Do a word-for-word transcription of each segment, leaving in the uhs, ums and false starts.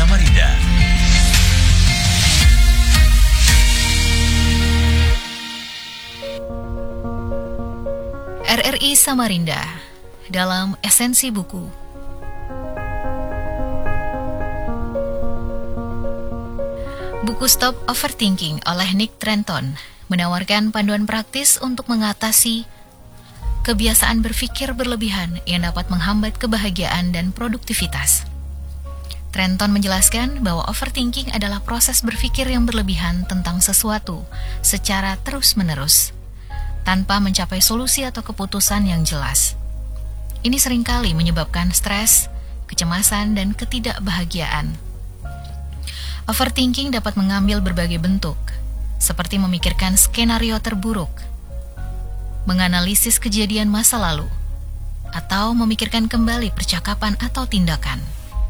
Samarinda. R R I Samarinda dalam Esensi Buku. Buku Stop Overthinking oleh Nick Trenton menawarkan panduan praktis untuk mengatasi kebiasaan berpikir berlebihan yang dapat menghambat kebahagiaan dan produktivitas. Trenton menjelaskan bahwa overthinking adalah proses berpikir yang berlebihan tentang sesuatu secara terus-menerus, tanpa mencapai solusi atau keputusan yang jelas. Ini seringkali menyebabkan stres, kecemasan, dan ketidakbahagiaan. Overthinking dapat mengambil berbagai bentuk, seperti memikirkan skenario terburuk, menganalisis kejadian masa lalu, atau memikirkan kembali percakapan atau tindakan.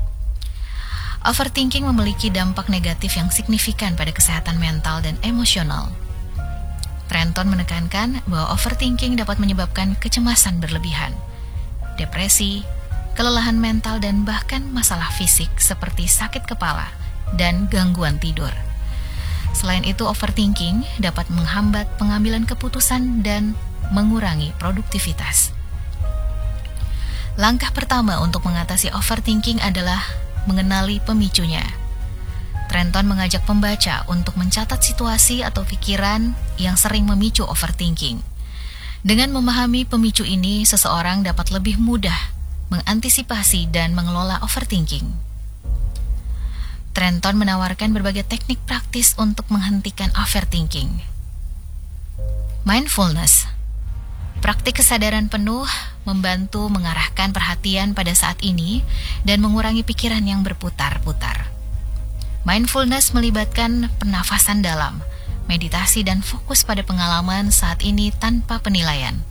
Overthinking memiliki dampak negatif yang signifikan pada kesehatan mental dan emosional. Trenton menekankan bahwa overthinking dapat menyebabkan kecemasan berlebihan, depresi, kelelahan mental, dan bahkan masalah fisik seperti sakit kepala dan gangguan tidur. Selain itu, overthinking dapat menghambat pengambilan keputusan dan mengurangi produktivitas. Langkah pertama untuk mengatasi overthinking adalah mengenali pemicunya. Trenton mengajak pembaca untuk mencatat situasi atau pikiran yang sering memicu overthinking. Dengan memahami pemicu ini, seseorang dapat lebih mudah mengantisipasi dan mengelola overthinking. Trenton menawarkan berbagai teknik praktis untuk menghentikan overthinking. Mindfulness, praktik kesadaran penuh, membantu mengarahkan perhatian pada saat ini dan mengurangi pikiran yang berputar-putar. Mindfulness melibatkan pernafasan dalam, meditasi, dan fokus pada pengalaman saat ini tanpa penilaian.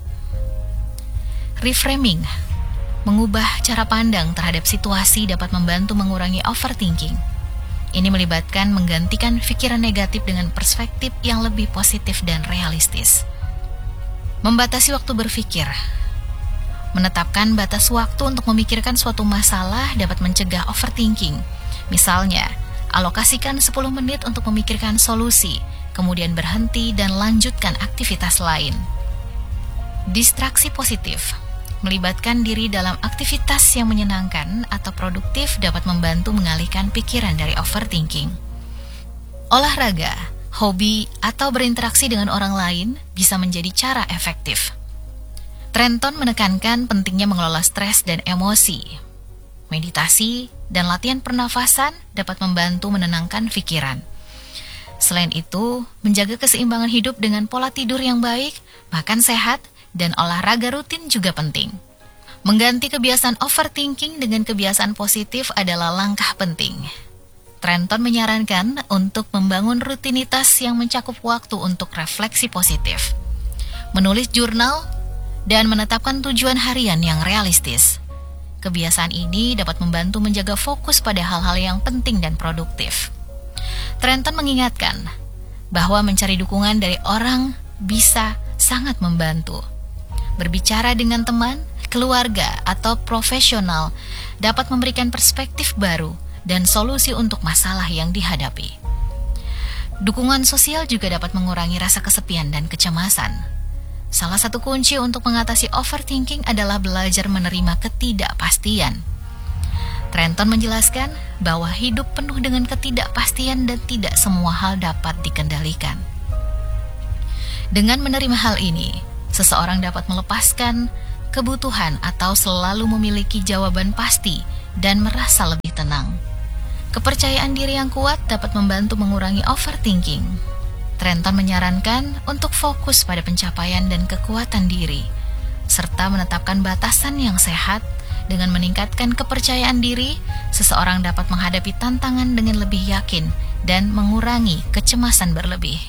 Reframing, mengubah cara pandang terhadap situasi dapat membantu mengurangi overthinking. Ini melibatkan menggantikan pikiran negatif dengan perspektif yang lebih positif dan realistis. Membatasi waktu berpikir, menetapkan batas waktu untuk memikirkan suatu masalah dapat mencegah overthinking. Misalnya, alokasikan sepuluh menit untuk memikirkan solusi, kemudian berhenti dan lanjutkan aktivitas lain. Distraksi positif, melibatkan diri dalam aktivitas yang menyenangkan atau produktif dapat membantu mengalihkan pikiran dari overthinking. Olahraga, hobi, atau berinteraksi dengan orang lain bisa menjadi cara efektif. Trenton menekankan pentingnya mengelola stres dan emosi. Meditasi dan latihan pernafasan dapat membantu menenangkan pikiran. Selain itu, menjaga keseimbangan hidup dengan pola tidur yang baik, makan sehat, dan olahraga rutin juga penting. Mengganti kebiasaan overthinking dengan kebiasaan positif adalah langkah penting. Trenton menyarankan untuk membangun rutinitas yang mencakup waktu untuk refleksi positif, menulis jurnal, dan menetapkan tujuan harian yang realistis. Kebiasaan ini dapat membantu menjaga fokus pada hal-hal yang penting dan produktif. Trenton mengingatkan bahwa mencari dukungan dari orang bisa sangat membantu. Berbicara dengan teman, keluarga, atau profesional dapat memberikan perspektif baru dan solusi untuk masalah yang dihadapi. Dukungan sosial juga dapat mengurangi rasa kesepian dan kecemasan. Salah satu kunci untuk mengatasi overthinking adalah belajar menerima ketidakpastian. Trenton menjelaskan bahwa hidup penuh dengan ketidakpastian dan tidak semua hal dapat dikendalikan. Dengan menerima hal ini, seseorang dapat melepaskan kebutuhan atau selalu memiliki jawaban pasti dan merasa lebih tenang. Kepercayaan diri yang kuat dapat membantu mengurangi overthinking. Trenton menyarankan untuk fokus pada pencapaian dan kekuatan diri, serta menetapkan batasan yang sehat. Dengan meningkatkan kepercayaan diri, seseorang dapat menghadapi tantangan dengan lebih yakin dan mengurangi kecemasan berlebih.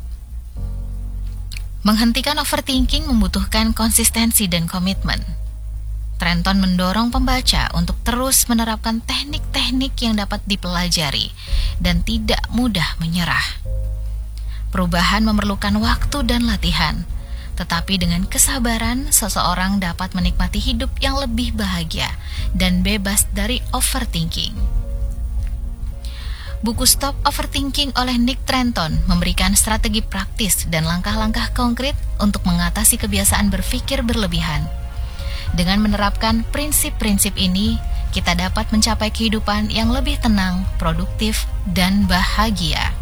Menghentikan overthinking membutuhkan konsistensi dan komitmen. Trenton mendorong pembaca untuk terus menerapkan teknik-teknik yang dapat dipelajari dan tidak mudah menyerah. Perubahan memerlukan waktu dan latihan, tetapi dengan kesabaran, seseorang dapat menikmati hidup yang lebih bahagia dan bebas dari overthinking. Buku Stop Overthinking oleh Nick Trenton memberikan strategi praktis dan langkah-langkah konkret untuk mengatasi kebiasaan berpikir berlebihan. Dengan menerapkan prinsip-prinsip ini, kita dapat mencapai kehidupan yang lebih tenang, produktif, dan bahagia.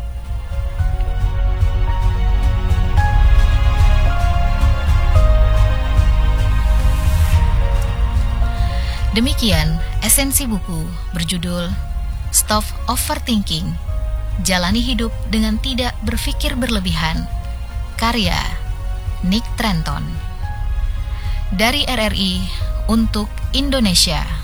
Demikian esensi buku berjudul Stop Overthinking, Jalani Hidup dengan Tidak Berpikir Berlebihan, karya Nick Trenton. Dari R R I untuk Indonesia.